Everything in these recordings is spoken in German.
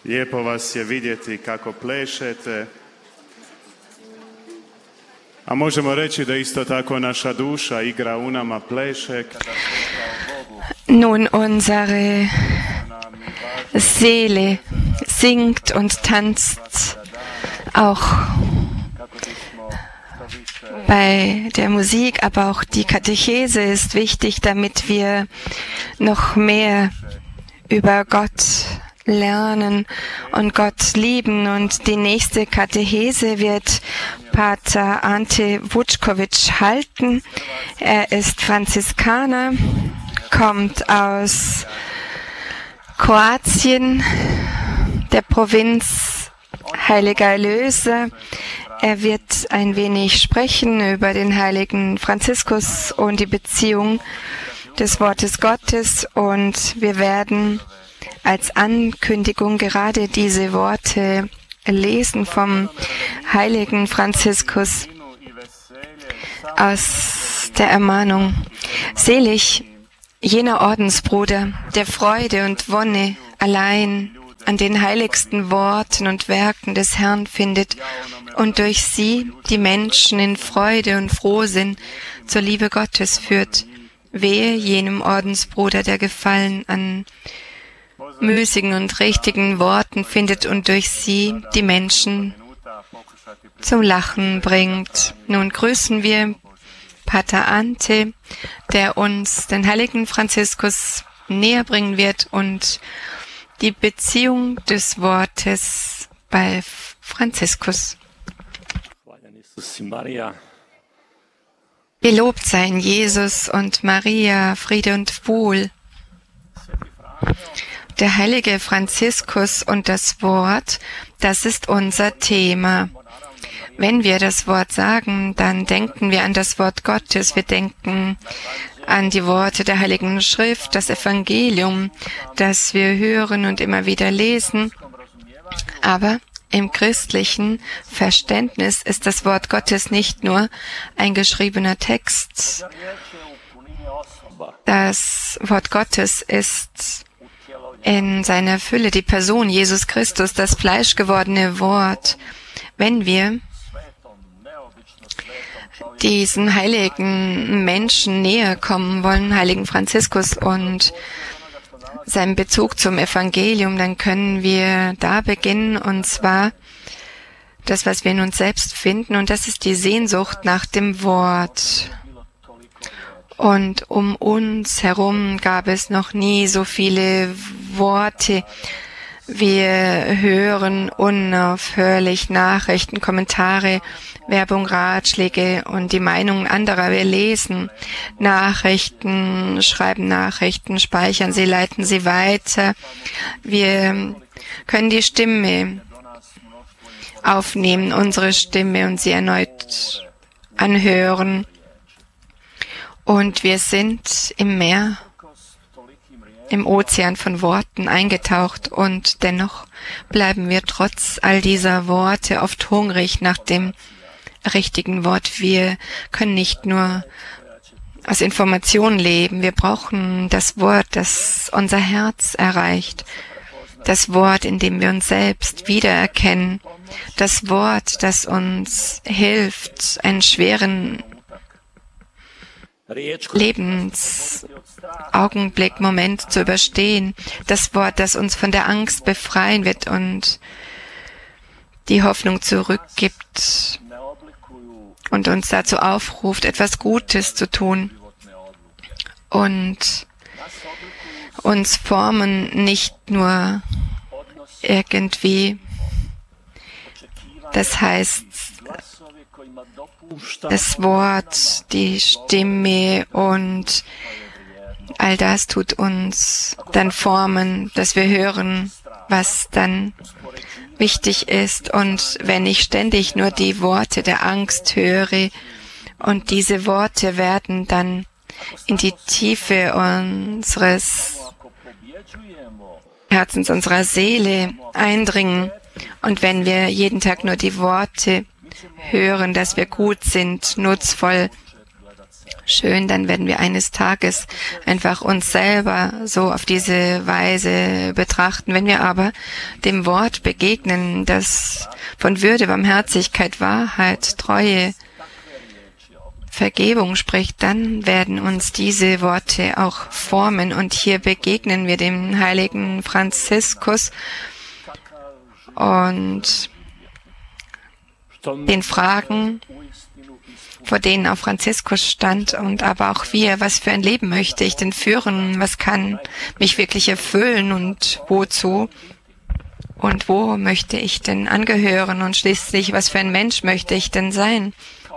Lijepo vas je vidjeti kako plešete. A možemo reći da isto tako naša duša igra u nama pleše. Nun, unsere Seele singt und tanzt auch bei der Musik, aber auch die Katechese ist wichtig, damit wir noch mehr über Gott lernen und Gott lieben. Und die nächste Katechese wird Pater Ante Vučković halten. Er ist Franziskaner, kommt aus Kroatien, der Provinz Heiliger Erlöser. Er wird ein wenig sprechen über den heiligen Franziskus und die Beziehung des Wortes Gottes. Und wir werden als Ankündigung gerade diese Worte lesen vom heiligen Franziskus aus der Ermahnung. Selig jener Ordensbruder, der Freude und Wonne allein an den heiligsten Worten und Werken des Herrn findet und durch sie die Menschen in Freude und Frohsinn zur Liebe Gottes führt. Wehe jenem Ordensbruder, der Gefallen an müßigen und richtigen Worten findet und durch sie die Menschen zum Lachen bringt. Nun grüßen wir Pater Ante, der uns den heiligen Franziskus näher bringen wird und die Beziehung des Wortes bei Franziskus. Gelobt seien Jesus und Maria, Friede und Wohl. Der heilige Franziskus und das Wort, das ist unser Thema. Wenn wir das Wort sagen, dann denken wir an das Wort Gottes. Wir denken an die Worte der Heiligen Schrift, das Evangelium, das wir hören und immer wieder lesen. Aber im christlichen Verständnis ist das Wort Gottes nicht nur ein geschriebener Text. Das Wort Gottes ist in seiner Fülle die Person Jesus Christus, das fleischgewordene Wort. Wenn wir diesen heiligen Menschen näher kommen wollen, heiligen Franziskus und seinem Bezug zum Evangelium, dann können wir da beginnen, und zwar das, was wir in uns selbst finden, und das ist die Sehnsucht nach dem Wort. Und um uns herum gab es noch nie so viele Worte. Wir hören unaufhörlich Nachrichten, Kommentare, Werbung, Ratschläge und die Meinungen anderer. Wir lesen Nachrichten, schreiben Nachrichten, speichern sie, leiten sie weiter. Wir können die Stimme aufnehmen, unsere Stimme, und sie erneut anhören. Und wir sind im Meer, im Ozean von Worten eingetaucht, und dennoch bleiben wir trotz all dieser Worte oft hungrig nach dem richtigen Wort. Wir können nicht nur aus Informationen leben, wir brauchen das Wort, das unser Herz erreicht, das Wort, in dem wir uns selbst wiedererkennen, das Wort, das uns hilft, einen schweren Lebensaugenblick, Moment zu überstehen. Das Wort, das uns von der Angst befreien wird und die Hoffnung zurückgibt und uns dazu aufruft, etwas Gutes zu tun. Und uns formen nicht nur irgendwie, das heißt, das Wort, die Stimme und all das tut uns dann formen, dass wir hören, was dann wichtig ist. Und wenn ich ständig nur die Worte der Angst höre und diese Worte werden dann in die Tiefe unseres Herzens, unserer Seele eindringen, und wenn wir jeden Tag nur die Worte hören, dass wir gut sind, nutzvoll, schön, dann werden wir eines Tages einfach uns selber so auf diese Weise betrachten. Wenn wir aber dem Wort begegnen, das von Würde, Barmherzigkeit, Wahrheit, Treue, Vergebung spricht, dann werden uns diese Worte auch formen. Und hier begegnen wir dem heiligen Franziskus und den Fragen, vor denen auch Franziskus stand und aber auch wir, was für ein Leben möchte ich denn führen, was kann mich wirklich erfüllen und wozu und wo möchte ich denn angehören und schließlich, was für ein Mensch möchte ich denn sein.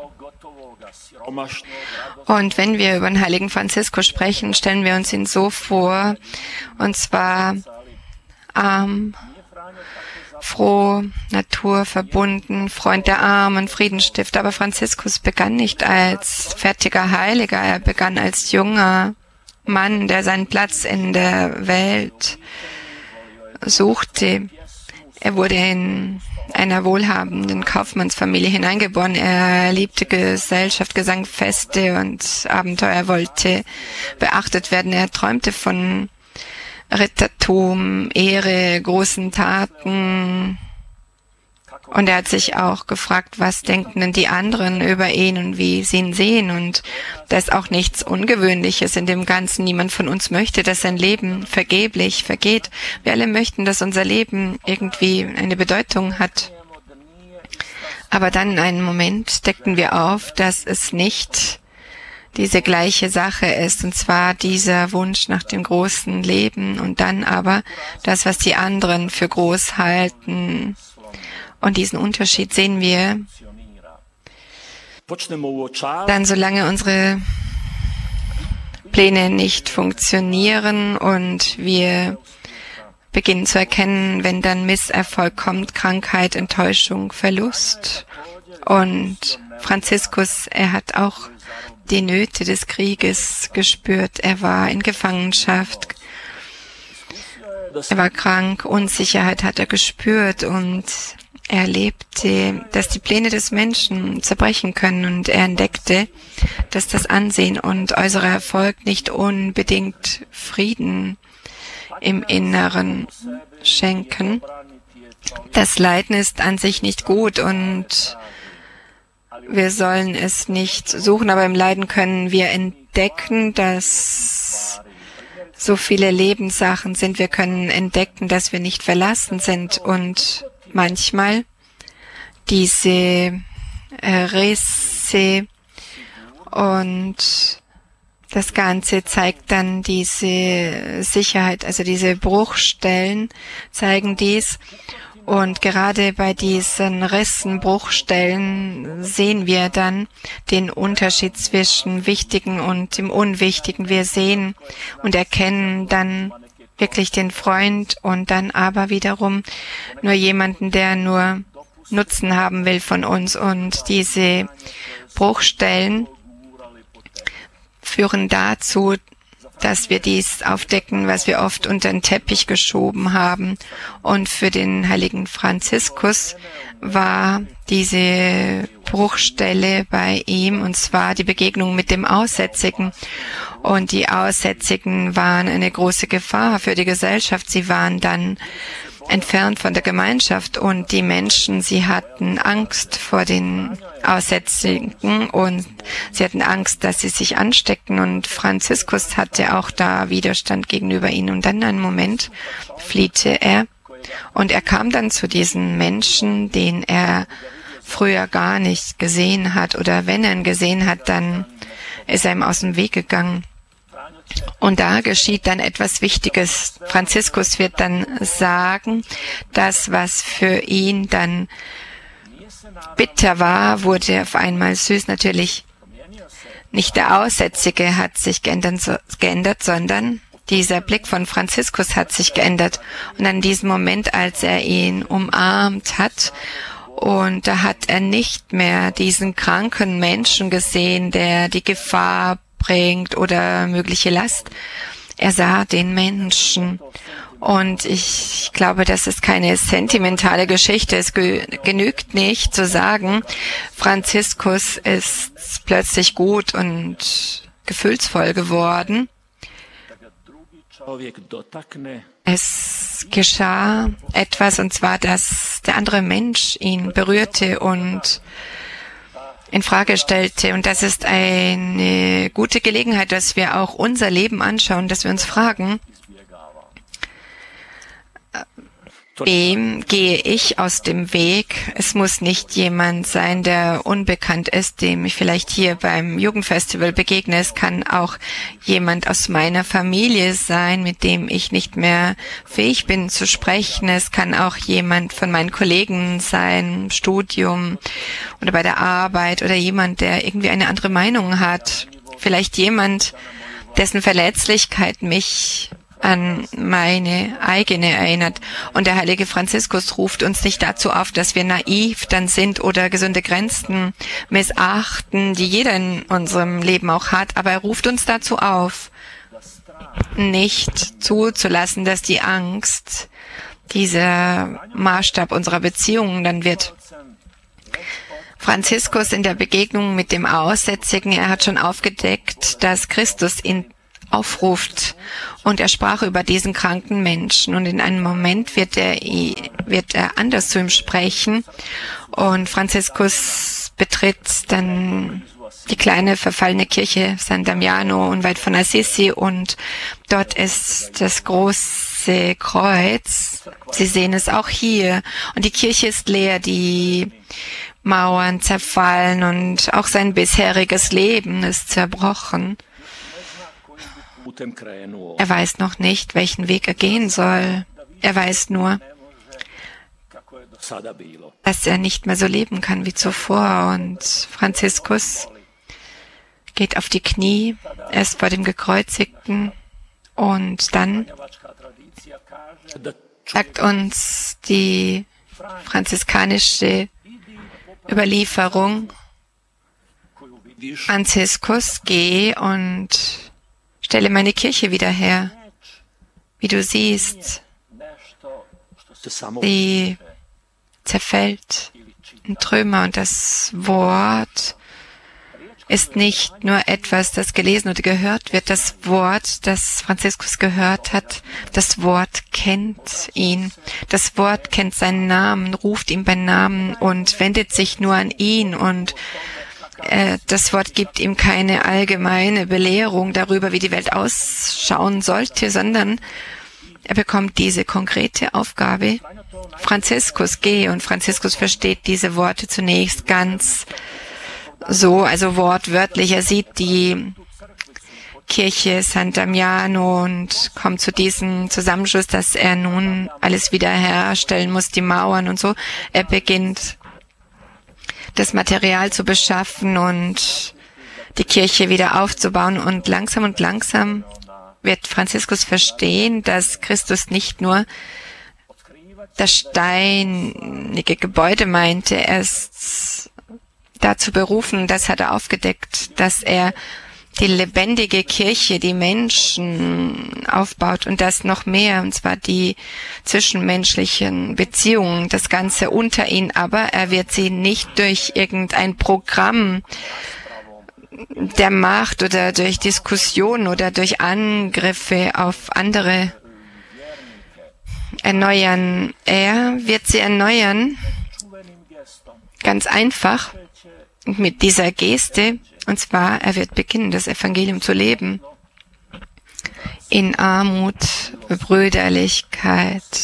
Und wenn wir über den heiligen Franziskus sprechen, stellen wir uns ihn so vor, und zwar arm, froh, naturverbunden, Freund der Armen, Friedensstifter. Aber Franziskus begann nicht als fertiger Heiliger, er begann als junger Mann, der seinen Platz in der Welt suchte. Er wurde in einer wohlhabenden Kaufmannsfamilie hineingeboren. Er liebte Gesellschaft, Gesang, Feste und Abenteuer, wollte beachtet werden. Er träumte von Rittertum, Ehre, großen Taten. Und er hat sich auch gefragt, was denken denn die anderen über ihn und wie sie ihn sehen. Und da ist auch nichts Ungewöhnliches in dem Ganzen. Niemand von uns möchte, dass sein Leben vergeblich vergeht. Wir alle möchten, dass unser Leben irgendwie eine Bedeutung hat. Aber dann in einem Moment deckten wir auf, dass es nicht diese gleiche Sache ist, und zwar dieser Wunsch nach dem großen Leben und dann aber das, was die anderen für groß halten. Und diesen Unterschied sehen wir dann, solange unsere Pläne nicht funktionieren und wir beginnen zu erkennen, wenn dann Misserfolg kommt, Krankheit, Enttäuschung, Verlust. Und Franziskus, er hat auch die Nöte des Krieges gespürt. Er war in Gefangenschaft. Er war krank. Unsicherheit hat er gespürt und er erlebte, dass die Pläne des Menschen zerbrechen können und er entdeckte, dass das Ansehen und äußerer Erfolg nicht unbedingt Frieden im Inneren schenken. Das Leiden ist an sich nicht gut und wir sollen es nicht suchen, aber im Leiden können wir entdecken, dass so viele Lebenssachen sind. Wir können entdecken, dass wir nicht verlassen sind und manchmal diese Risse und das Ganze zeigt dann diese Sicherheit, also diese Bruchstellen zeigen dies. Und gerade bei diesen Rissen, Bruchstellen sehen wir dann den Unterschied zwischen Wichtigen und dem Unwichtigen. Wir sehen und erkennen dann wirklich den Freund und dann aber wiederum nur jemanden, der nur Nutzen haben will von uns. Und diese Bruchstellen führen dazu, dass wir dies aufdecken, was wir oft unter den Teppich geschoben haben. Und für den heiligen Franziskus war diese Bruchstelle bei ihm, und zwar die Begegnung mit dem Aussätzigen. Und die Aussätzigen waren eine große Gefahr für die Gesellschaft. Sie waren dann entfernt von der Gemeinschaft und die Menschen, sie hatten Angst vor den Aussätzigen und sie hatten Angst, dass sie sich anstecken und Franziskus hatte auch da Widerstand gegenüber ihnen und dann in einem Moment fliehte er und er kam dann zu diesen Menschen, den er früher gar nicht gesehen hat oder wenn er ihn gesehen hat, dann ist er ihm aus dem Weg gegangen. Und da geschieht dann etwas Wichtiges. Franziskus wird dann sagen, das, was für ihn dann bitter war, wurde auf einmal süß. Natürlich nicht der Aussätzige hat sich geändert, sondern dieser Blick von Franziskus hat sich geändert. Und an diesem Moment, als er ihn umarmt hat, und da hat er nicht mehr diesen kranken Menschen gesehen, der die Gefahr bringt oder mögliche Last. Er sah den Menschen. Und ich glaube, das ist keine sentimentale Geschichte. Es genügt nicht zu sagen, Franziskus ist plötzlich gut und gefühlsvoll geworden. Es geschah etwas, und zwar, dass der andere Mensch ihn berührte und in Frage stellte. Und das ist eine gute Gelegenheit, dass wir auch unser Leben anschauen, dass wir uns fragen, wem gehe ich aus dem Weg? Es muss nicht jemand sein, der unbekannt ist, dem ich vielleicht hier beim Jugendfestival begegne. Es kann auch jemand aus meiner Familie sein, mit dem ich nicht mehr fähig bin zu sprechen. Es kann auch jemand von meinen Kollegen sein, im Studium oder bei der Arbeit, oder jemand, der irgendwie eine andere Meinung hat. Vielleicht jemand, dessen Verletzlichkeit mich an meine eigene erinnert. Und der heilige Franziskus ruft uns nicht dazu auf, dass wir naiv dann sind oder gesunde Grenzen missachten, die jeder in unserem Leben auch hat. Aber er ruft uns dazu auf, nicht zuzulassen, dass die Angst dieser Maßstab unserer Beziehungen dann wird. Franziskus in der Begegnung mit dem Aussätzigen, er hat schon aufgedeckt, dass Christus ihn aufruft, und er sprach über diesen kranken Menschen, und in einem Moment wird er anders zu ihm sprechen, und Franziskus betritt dann die kleine verfallene Kirche San Damiano unweit von Assisi, und dort ist das große Kreuz. Sie sehen es auch hier, und die Kirche ist leer, die Mauern zerfallen, und auch sein bisheriges Leben ist zerbrochen. Er weiß noch nicht, welchen Weg er gehen soll. Er weiß nur, dass er nicht mehr so leben kann wie zuvor. Und Franziskus geht auf die Knie, er ist vor dem Gekreuzigten, und dann sagt uns die franziskanische Überlieferung: Franziskus, geh und stelle meine Kirche wieder her. Wie du siehst, sie zerfällt in Trümmer, und das Wort ist nicht nur etwas, das gelesen oder gehört wird. Das Wort, das Franziskus gehört hat, das Wort kennt ihn. Das Wort kennt seinen Namen, ruft ihn beim Namen und wendet sich nur an ihn, und das Wort gibt ihm keine allgemeine Belehrung darüber, wie die Welt ausschauen sollte, sondern er bekommt diese konkrete Aufgabe: Franziskus, geh. Und Franziskus versteht diese Worte zunächst ganz so, also wortwörtlich. Er sieht die Kirche San Damiano und kommt zu diesem Zusammenschluss, dass er nun alles wiederherstellen muss, die Mauern und so. Er beginnt, das Material zu beschaffen und die Kirche wieder aufzubauen. Und langsam wird Franziskus verstehen, dass Christus nicht nur das steinige Gebäude meinte. Er ist dazu berufen, das hat er aufgedeckt, dass er die lebendige Kirche, die Menschen aufbaut, und das noch mehr, und zwar die zwischenmenschlichen Beziehungen, das Ganze unter ihnen. Aber er wird sie nicht durch irgendein Programm der Macht oder durch Diskussionen oder durch Angriffe auf andere erneuern. Er wird sie erneuern, ganz einfach, mit dieser Geste. Und zwar, er wird beginnen, das Evangelium zu leben in Armut, Brüderlichkeit,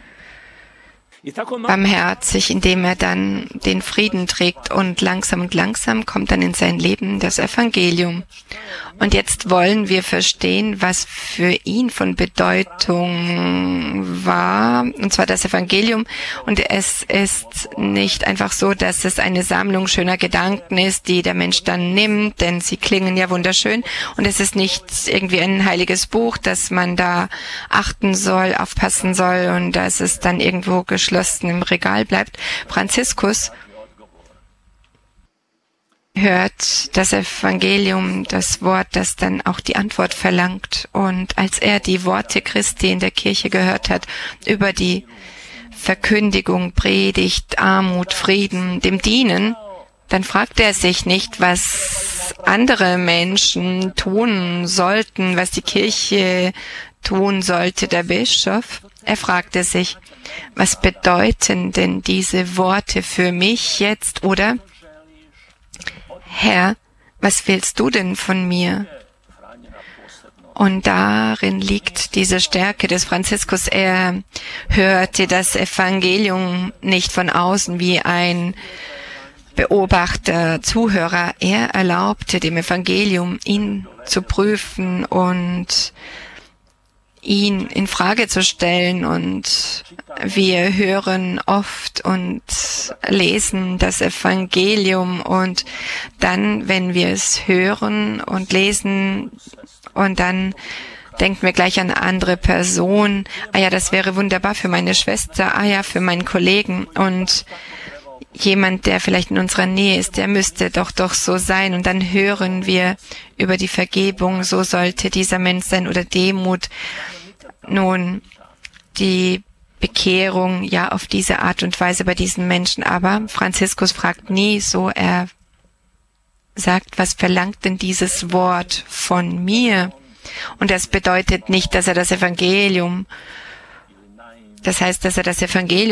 barmherzig, indem er dann den Frieden trägt, und langsam kommt dann in sein Leben das Evangelium. Und jetzt wollen wir verstehen, was für ihn von Bedeutung war, und zwar das Evangelium. Und es ist nicht einfach so, dass es eine Sammlung schöner Gedanken ist, die der Mensch dann nimmt, denn sie klingen ja wunderschön. Und es ist nicht irgendwie ein heiliges Buch, das man da achten soll, aufpassen soll, und dass es dann irgendwo geschlossen im Regal bleibt. Franziskus hört das Evangelium, das Wort, das dann auch die Antwort verlangt. Und als er die Worte Christi in der Kirche gehört hat über die Verkündigung, Predigt, Armut, Frieden, dem Dienen, dann fragte er sich nicht, was andere Menschen tun sollten, was die Kirche tun sollte, der Bischof. Er fragte sich, was bedeuten denn diese Worte für mich jetzt? Oder, Herr, was willst du denn von mir? Und darin liegt diese Stärke des Franziskus. Er hörte das Evangelium nicht von außen wie ein Beobachter, Zuhörer. Er erlaubte dem Evangelium, ihn zu prüfen und ihn in Frage zu stellen. Und wir hören oft und lesen das Evangelium und dann, wenn wir es hören und lesen, und dann denken wir gleich an eine andere Person. Ah ja, das wäre wunderbar für meine Schwester. Ah ja, für meinen Kollegen. Und jemand, der vielleicht in unserer Nähe ist, der müsste doch so sein. Und dann hören wir über die Vergebung. So sollte dieser Mensch sein oder Demut. Nun, die Bekehrung, ja, auf diese Art und Weise bei diesen Menschen. Aber Franziskus fragt nie so, er sagt, was verlangt denn dieses Wort von mir? Und das bedeutet nicht, dass er das Evangelium